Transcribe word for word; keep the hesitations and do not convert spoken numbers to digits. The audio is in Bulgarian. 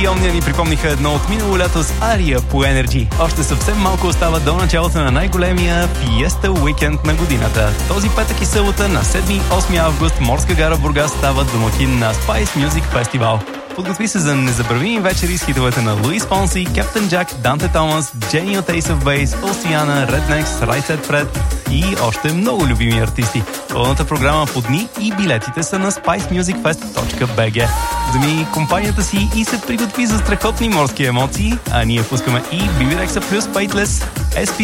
и Omnia ни припомниха едно от минало лято с Ария по Energy. Още съвсем малко остава до началото на най-големия Fiesta Weekend на годината. Този петък и събота на седми и осми август Морска гара Бургас става домакин на Spice Music Festival. Подготви се за незабравими вечери с хитовете на Луис Фонси, Кептен Джак, Данте Томас, Джени от Ace of Base, Остояна, Rednex, Right Set Fred и още много любими артисти. Пълната програма по дни и билетите са на spice music fest точка би джи. Вземи компанията си и се приготви за страхотни морски емоции, а ние пускаме и би би Rexha плюс Pateless, ес пи